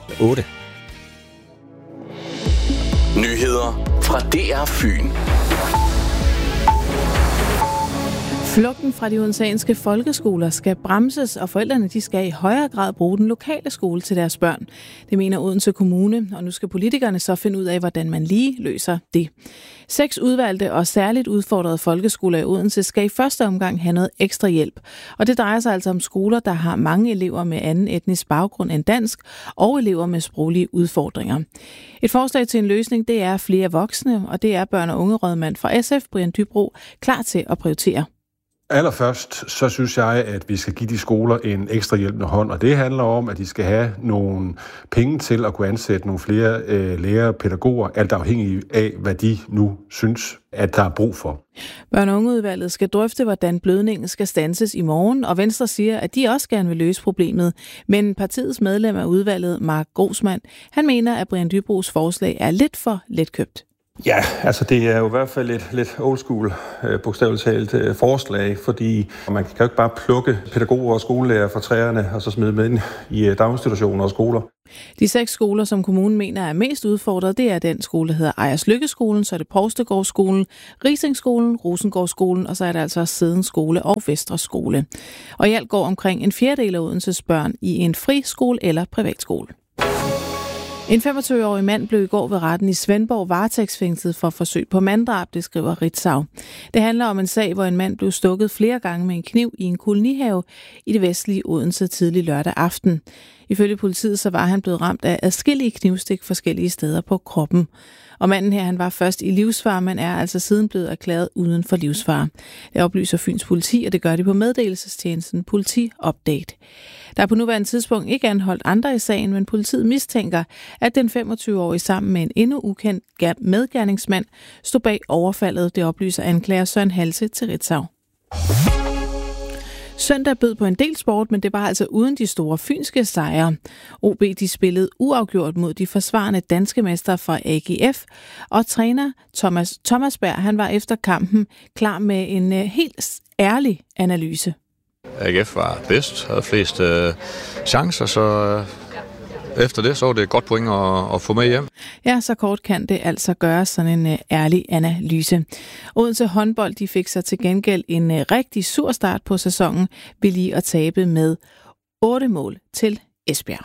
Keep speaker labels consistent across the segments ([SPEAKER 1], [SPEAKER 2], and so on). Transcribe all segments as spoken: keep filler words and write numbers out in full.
[SPEAKER 1] otte.
[SPEAKER 2] Nyheder fra D R Fyn.
[SPEAKER 3] Flugten fra de odenseanske folkeskoler skal bremses, og forældrene de skal i højere grad bruge den lokale skole til deres børn. Det mener Odense Kommune, og nu skal politikerne så finde ud af, hvordan man lige løser det. Seks udvalgte og særligt udfordrede folkeskoler i Odense skal i første omgang have noget ekstra hjælp. Og det drejer sig altså om skoler, der har mange elever med anden etnisk baggrund end dansk, og elever med sproglige udfordringer. Et forslag til en løsning, det er flere voksne, og det er børn- og ungerådmand fra S F, Brian Dybro, klar til at prioritere.
[SPEAKER 4] Allerførst, så synes jeg, at vi skal give de skoler en ekstra hjælpende hånd, og det handler om, at de skal have nogle penge til at kunne ansætte nogle flere øh, lærere og pædagoger, alt afhængig af, hvad de nu synes, at der er brug for.
[SPEAKER 3] Børn- og ungeudvalget skal drøfte, hvordan blødningen skal standses i morgen, og Venstre siger, at de også gerne vil løse problemet. Men partiets medlem af udvalget, Mark Grosmann, han mener, at Brian Dybros forslag er lidt for letkøbt.
[SPEAKER 5] Ja, altså det er jo i hvert fald et lidt old school, øh, bogstaveligt talt øh, forslag, fordi man kan jo ikke bare plukke pædagoger og skolelærer fra træerne og så smide dem ind i øh, daginstitutioner og skoler.
[SPEAKER 3] De seks skoler, som kommunen mener er mest udfordret, det er den skole, der hedder Ejers Lykkeskolen, så er det Provstegårdsskolen, Risingskolen, Rosengårdsskolen, og så er der altså også Sædden Skole og Vestre Skole. Og i alt går omkring en fjerdedel af Odenses børn i en friskole eller privatskole. En femogtyve-årig mand blev i går ved retten i Svendborg varetægtsfængslet for forsøg på manddrab, det skriver Ritzau. Det handler om en sag, hvor en mand blev stukket flere gange med en kniv i en kolonihave i det vestlige Odense tidlig lørdag aften. Ifølge politiet så var han blevet ramt af adskillige knivstik forskellige steder på kroppen. Og manden her, han var først i livsfare, men er altså siden blevet erklæret uden for livsfare. Det oplyser Fyns politi, og det gør de på meddelelsestjenesten Politi Update. Der er på nuværende tidspunkt ikke anholdt andre i sagen, men politiet mistænker, at den femogtyve-årige sammen med en endnu ukendt medgerningsmand stod bag overfaldet. Det oplyser anklager Søren Halse til Ritzau. Søndag bød på en del sport, men det var altså uden de store fynske sejre. O B de spillede uafgjort mod de forsvarende danske mestre fra A G F, og træner Thomas Thomasberg, han var efter kampen klar med en uh, helt ærlig analyse.
[SPEAKER 6] A G F var bedst, havde flest uh, chancer, så uh, efter det så var det et godt point at, at få med hjem.
[SPEAKER 3] Ja, så kort kan det altså gøre sådan en uh, ærlig analyse. Odense håndbold de fik sig til gengæld en uh, rigtig sur start på sæsonen ved lige at tabe med otte mål til Esbjerg.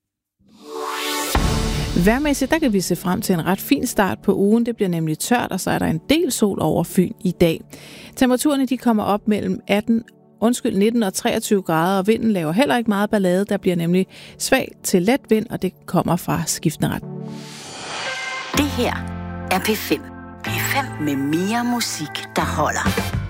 [SPEAKER 3] Vejrmæssigt, der kan vi se frem til en ret fin start på ugen. Det bliver nemlig tørt, og så er der en del sol over Fyn i dag. Temperaturerne de kommer op mellem atten Undskyld, nitten og treogtyve grader, og vinden laver heller ikke meget ballade. Der bliver nemlig svag til let vind, og det kommer fra skiftende ret.
[SPEAKER 7] Det her er P fem. P fem med mere musik, der holder.